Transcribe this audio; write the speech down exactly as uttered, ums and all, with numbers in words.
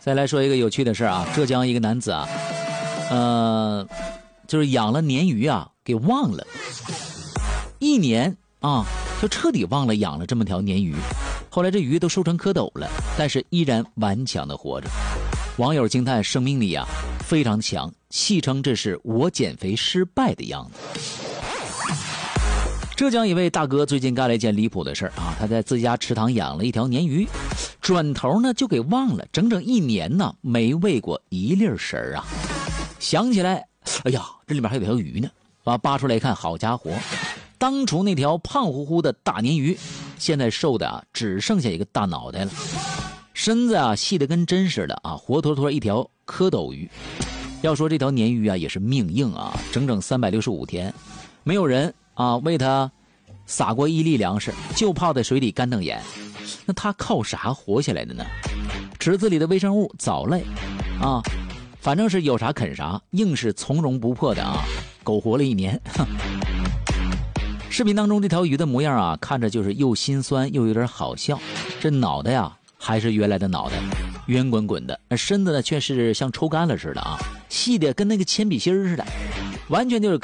再来说一个有趣的事啊，浙江一个男子啊，呃，就是养了鲶鱼啊，给忘了，一年啊，就彻底忘了养了这么条鲶鱼。后来这鱼都瘦成蝌蚪了，但是依然顽强的活着。网友惊叹生命力啊非常强，戏称这是我减肥失败的样子。浙江一位大哥最近干了一件离谱的事啊，他在自家池塘养了一条鲶鱼，转头呢就给忘了，整整一年呢没喂过一粒食儿啊。想起来，哎呀，这里面还有条鱼呢，啊，扒出来一看，好家伙，当初那条胖乎乎的大鲶鱼，现在瘦的啊只剩下一个大脑袋了，身子啊细得跟针似的啊，活脱脱一条蝌蚪鱼。要说这条鲶鱼啊也是命硬啊，整整三百六十五天，没有人啊为它撒过一粒粮食，就泡在水里干瞪眼。那它靠啥活下来的呢？池子里的微生物藻类啊，反正是有啥啃啥，硬是从容不迫的啊，苟活了一年。视频当中这条鱼的模样啊，看着就是又心酸又有点好笑。这脑袋呀还是原来的脑袋，圆滚滚的，身子呢却是像抽干了似的啊，细的跟那个铅笔芯似的，完全就是